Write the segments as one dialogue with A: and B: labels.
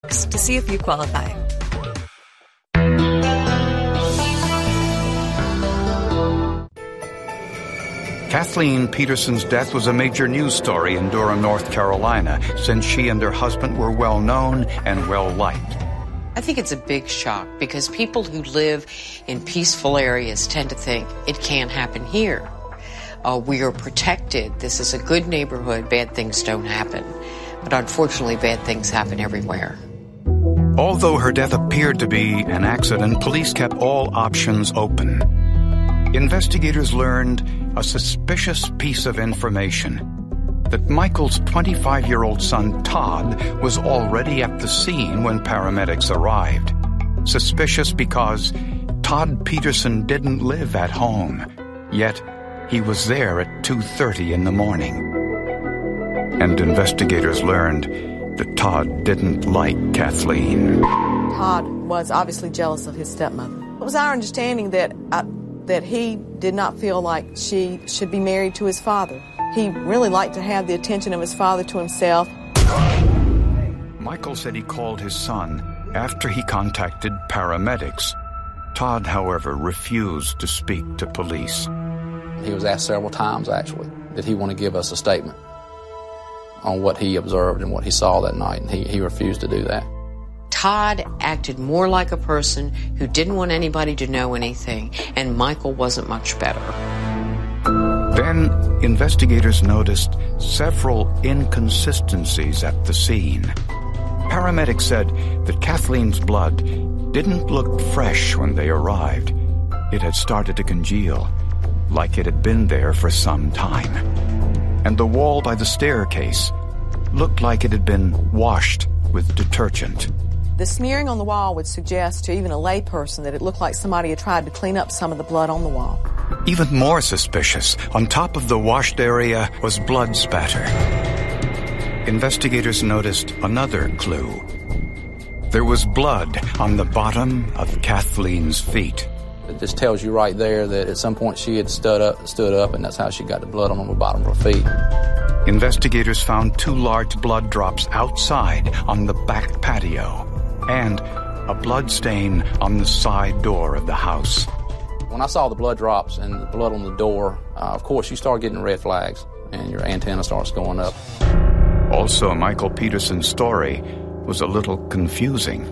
A: to see if you qualify.
B: Kathleen Peterson's death was a major news story in Durham, North Carolina, since she and her husband were well known and well liked.
C: I think it's a big shock because people who live in peaceful areas tend to think it can't happen here. We are protected. This is a good neighborhood. Bad things don't happen. But unfortunately, bad things happen everywhere.
B: Although her death appeared to be an accident, police kept all options open. Investigators learned a suspicious piece of information: that Michael's 25-year-old son, Todd, was already at the scene when paramedics arrived. Suspicious because Todd Peterson didn't live at home, yet he was there at 2:30 in the morning. And investigators learned that Todd didn't like Kathleen.
D: Todd was obviously jealous of his stepmother. It was our understanding that he did not feel like she should be married to his father. He really liked to have the attention of his father to himself.
B: Michael said he called his son after he contacted paramedics. Todd, however, refused to speak to police.
E: He was asked several times, actually, did he want to give us a statement on what he observed and what he saw that night, and he refused to do that.
C: Todd acted more like a person who didn't want anybody to know anything, and Michael wasn't much better.
B: Then, investigators noticed several inconsistencies at the scene. Paramedics said that Kathleen's blood didn't look fresh when they arrived. It had started to congeal, like it had been there for some time. And the wall by the staircase looked like it had been washed with detergent.
D: The smearing on the wall would suggest to even a layperson that it looked like somebody had tried to clean up some of the blood on the wall.
B: Even more suspicious, on top of the washed area was blood spatter. Investigators noticed another clue. There was blood on the bottom of Kathleen's feet.
E: It just tells you right there that at some point she had stood up, and that's how she got the blood on the bottom of her feet.
B: Investigators found 2 large blood drops outside on the back patio, and a blood stain on the side door of the house.
E: When I saw the blood drops and the blood on the door, of course you start getting red flags and your antenna starts going up.
B: Also, Michael Peterson's story was a little confusing.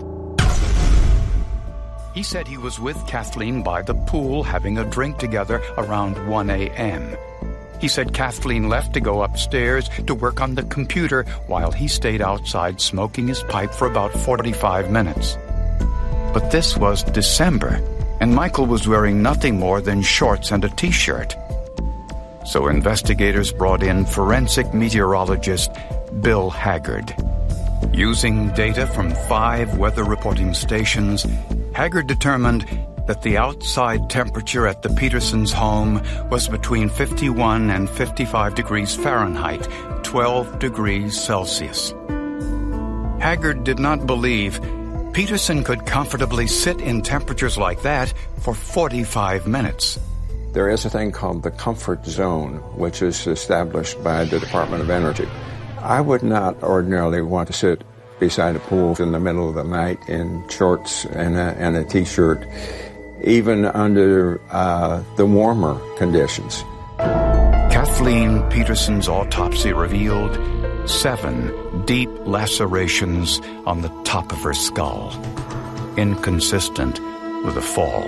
B: He said he was with Kathleen by the pool having a drink together around 1 a.m. He said Kathleen left to go upstairs to work on the computer while he stayed outside smoking his pipe for about 45 minutes. But this was December, and Michael was wearing nothing more than shorts and a t-shirt. So investigators brought in forensic meteorologist Bill Haggard. Using data from 5 weather reporting stations, Haggard determined that the outside temperature at the Petersons' home was between 51 and 55 degrees Fahrenheit, 12 degrees Celsius. Haggard did not believe Peterson could comfortably sit in temperatures like that for 45 minutes.
F: There is a thing called the comfort zone, which is established by the Department of Energy. I would not ordinarily want to sit beside a pool in the middle of the night in shorts and a t-shirt, even under the warmer conditions.
B: Kathleen Peterson's autopsy revealed 7 deep lacerations on the top of her skull, inconsistent with a fall.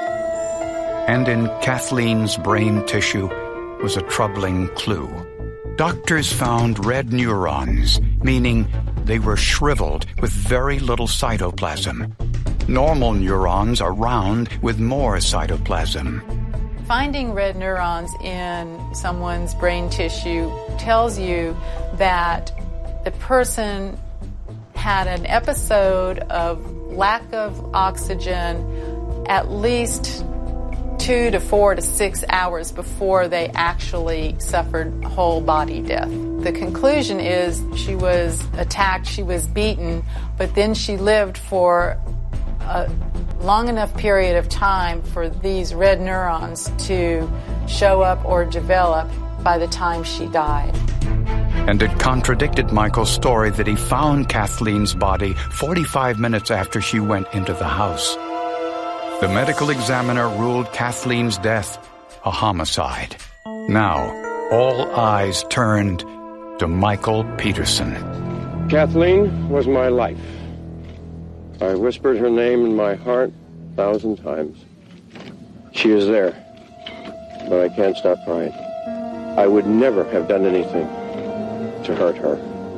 B: And in Kathleen's brain tissue was a troubling clue. Doctors found red neurons, meaning they were shriveled with very little cytoplasm. Normal neurons are round with more cytoplasm.
G: Finding red neurons in someone's brain tissue tells you that the person had an episode of lack of oxygen at least 2 to 4 to 6 hours before they actually suffered whole body death. The conclusion is she was attacked, she was beaten, but then she lived for a long enough period of time for these red neurons to show up or develop by the time she died.
B: And it contradicted Michael's story that he found Kathleen's body 45 minutes after she went into the house. The medical examiner ruled Kathleen's death a homicide. Now, all eyes turned to Michael Peterson.
A: Kathleen was my life. I whispered her name in my heart 1,000 times. She is there, but I can't stop crying. I would never have done anything to hurt her.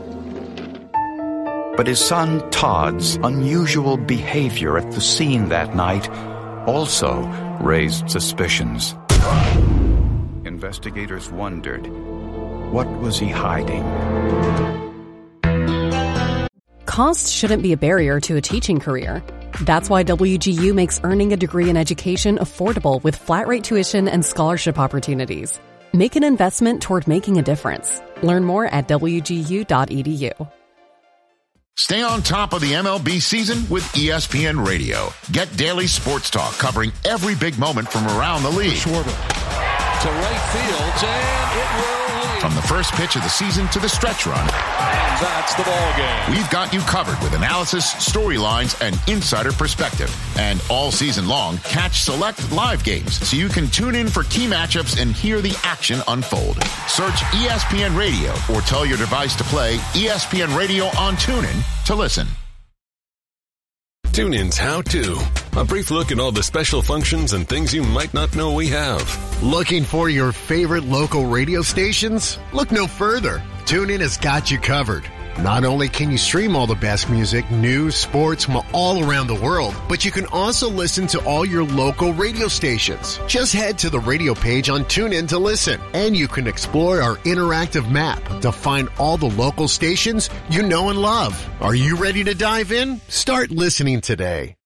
B: But his son Todd's unusual behavior at the scene that night also raised suspicions. Investigators wondered, what was he hiding?
H: Cost shouldn't be a barrier to a teaching career. That's why WGU makes earning a degree in education affordable with flat-rate tuition and scholarship opportunities. Make an investment toward making a difference. Learn more at wgu.edu.
I: Stay on top of the MLB season with ESPN Radio. Get daily sports talk covering every big moment from around the league.
J: To right field, and it will lead.
I: From the first pitch of the season to the stretch run.
J: And that's the ball game.
I: We've got you covered with analysis, storylines, and insider perspective. And all season long, catch select live games so you can tune in for key matchups and hear the action unfold. Search ESPN Radio or tell your device to play ESPN Radio on TuneIn to listen.
K: TuneIn's How To. A brief look at all the special functions and things you might not know we have.
L: Looking for your favorite local radio stations? Look no further. TuneIn has got you covered. Not only can you stream all the best music, news, sports from all around the world, but you can also listen to all your local radio stations. Just head to the radio page on TuneIn to listen, and you can explore our interactive map to find all the local stations you know and love. Are you ready to dive in? Start listening today.